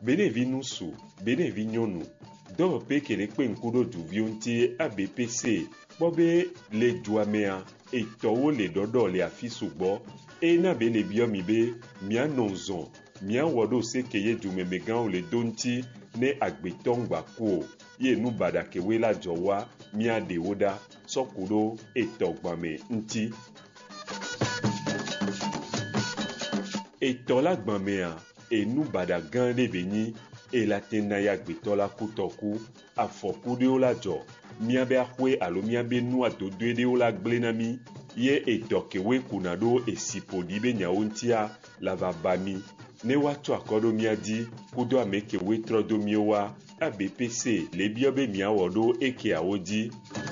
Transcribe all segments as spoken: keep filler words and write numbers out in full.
benevi nusu, benevi nyonu. Dɔw pe kele pe nkudo duvio nti A B P C bobe le duamea etɔwo le dɔdɔ le afi sugbɔ e na be le biɔ mi be mia nɔzɔn mia wɔɖo se ke ye dumemegãwo le do nti ne agbetɔ ŋgbaku ye nu bada kewe la dzɔwa mia ɖewo ɖa sɔkuɖo etɔgbame nti. Etɔ la gbamea enu bada gã ɖe be nyi e la tena ya agbetɔ la kutɔku afɔku ɖewo la dzɔ miabe axɔe alo miabe nu adodoe ɖewo la gblẽ na mi ye etɔ kewe kuna ɖo esi ƒoɖi be nyawo ŋutia la va ba mi ne woatsɔ akɔ ɖo mia dzi kudo ame kewe trɔ do miewoa A B P C le biɔ be miawɔ ɖo ekeawo dzi.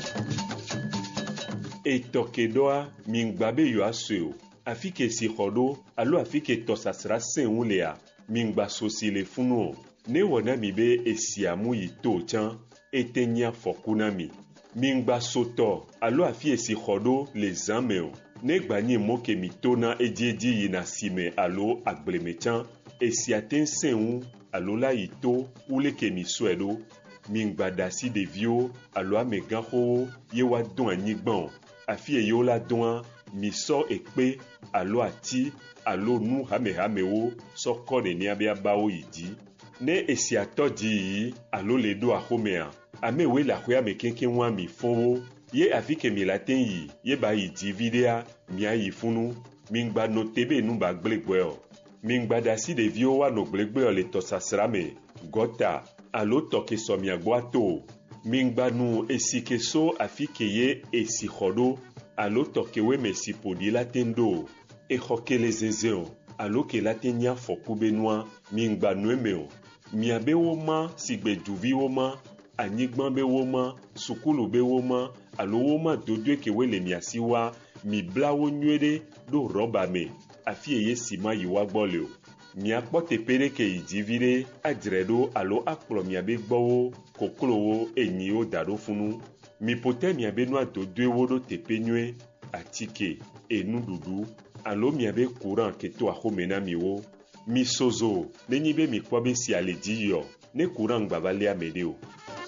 Etɔ ke ɖɔa mingba be yewoasɔe o afi ke si xɔ ɖo alo afi ke tɔsasra sẽ ŋu lea mingba sosi le funu o ne wɔ na mi be esia mu yi to tsã ete nye afɔku na mi. Mingba sotɔ alo afi esi xɔ ɖo le zã me o ne gbanye mo ke mi to na edziedzi yina sime alo agbleme tsã esia te sẽ ŋu alo la yi to wule ke mi sɔe ɖo. Mingba da si ɖeviwo alo amegãxowo ye woado anyigba o afi yewo la doa mi sɔ ekpe alo ati alo nu hamehamewo sɔ kɔ nenia be abawo yi dzi. Ne esia tɔ dzi yi alo le ɖo axomea amewoe le axɔa me keŋkeŋ wa mi fɔwo ye afi ke mi la te yi ye ba yi dzi viɖea mia yi funu mingba no te be nu ba gble gbɔe o. Mingba da si ɖeviwo woanɔ gblẽgblẽ le tɔsasra me gɔta alo tɔ ke sɔ mia gbɔ ato o. Mingba nu esi ke so afi ke ye esi xɔ ɖo alo tɔ kewe me si ƒoɖi la te ɖo o. Exɔ ke le zezẽ o alo ke la te nye afɔku be nua mingba nue me o. Miabe wo ma si gbe duviwo ma anyigba be wo ma sukulu be wo ma alo wo ma dodoe kewe le mia si wa mi bla wo nyuie ɖe ɖo rɔba me afi eye si ma yi wa gbɔ le o. Miakpɔ teƒe ɖe ke yi dzi viɖe adzre ɖo alo akplɔ miabe gbɔwo koklowo enyiwo da ɖo funu. Mi ƒote miabe nua dodoewo ɖo teƒe nyuie atike enuɖuɖu alo miabe courant ke to axome na miwo. Mi sozo nenyi be mi kpɔ be sia le dzi yɔ ne courant gba va le ame ɖe o.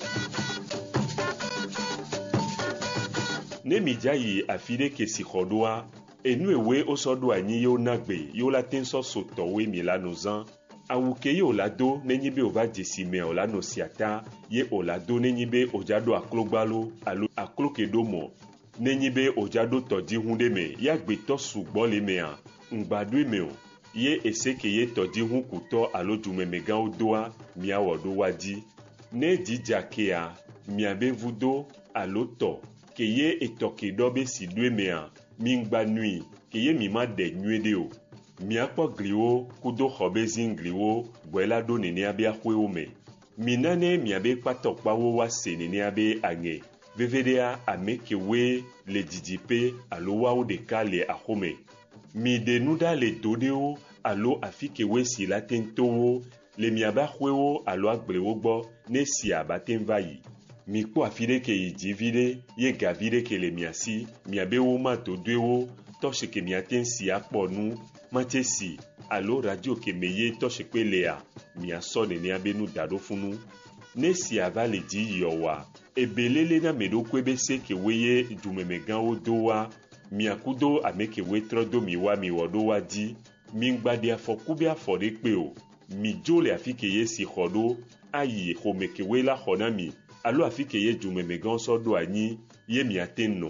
Ne mi dza yi afi ɖe ke si xɔ ɖoa enu ewoe wosɔ ɖo anyi yewo na gbe yewo la te sɔ sotɔwoe mi la no zã. Awu ke ye o la do nenyi be o va dze si me o la no sia ta ye o la do nenyi be o dza ɖo aklogbalo alo aklo ke ɖo mɔ nenyi be o dza ɖo tɔdziŋu ɖe me ya gbetɔ sugbɔ le mea ŋgba ɖoe me o ye ese ke ye tɔdziŋu kutɔ alo dumemegãwo doa miawɔ ɖo wa dzi. Ne dzidza kea miabe vudo alo tɔ ke ye etɔ ke ɖɔ be si ɖoe mea mingba nui ke ye mi ma ɖe nyuie ɖe o. Miakpɔ gliwo kudo xɔ be zingliwo gbɔe la ɖo nenea be axɔewo me. Mi nane miabe kpatɔkpawo wa se nenea be aŋe veveɖea ame kewoe le didiƒe alo woawo ɖeka le axome. Mi ɖe nu ɖa le do ɖewo alo afi kewoe si la te towo le miabe axɔewo alo agblewo gbɔ ne sia ba te va yi. Mi kpɔ afi ɖe ke yi dzi viɖe ye gavi ɖe ke le mia si miabe wo ma dodoewo tɔsi ke miate si akpɔ nu mate si alo radio ke me ye tɔsi kpe lea miasɔ nenea be nu da ɖo funu. Ne sia va le dzi yɔwa ebelele na me ɖokue be se kewoe ye dumemegãwo doa miakudo ame kewoe trɔ do mi wa mi wɔ ɖo wa dzi. Mingba ɖe afɔku be afɔ ɖe kpe o. Mi dzo le afi ke ye si xɔ ɖo ayi xɔme kewoe la xɔ na mi alo afi ke ye dumemegãwo sɔ ɖo anyi ye miate nɔ.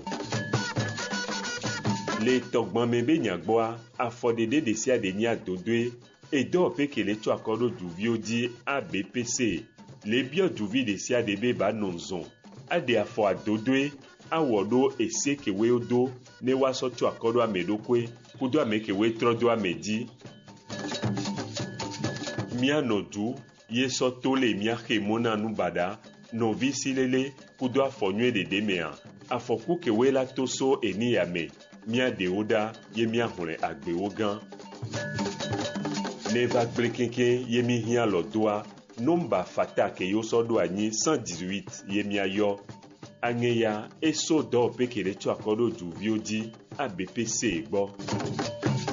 Le tɔgbame be nyagbɔa afɔɖeɖe ɖe sia ɖe nye adodoe edɔwɔƒe ke le tsɔ akɔ ɖo duviwo dzi A B P C le biɔ duvi ɖe sia ɖe be ba nɔ zɔn aɖe afɔ adodoe awɔ ɖo ese kewoe do ne woasɔ tsɔ akɔ ɖo ame ɖokoe kudo ame kewoe trɔ do ame dzi. Mianɔ du ye sɔ to le miaxe mo na nu baɖa nɔvi si lele kudo afɔ nyuie ɖeɖe mea afɔku kewoe la to so eni yame mia ɖewo ɖa ye mia hlẽ agbewo gã. Ne va gblẽ keŋkeŋ ye mi hiã lɔ doa nomba fata ke yo sɔ ɖo anyi cent dix-huit ye mia yɔ. Aŋe ya eso dɔwɔƒe ke le tsɔ akɔ ɖo duviwo dzi A B P C gbɔ.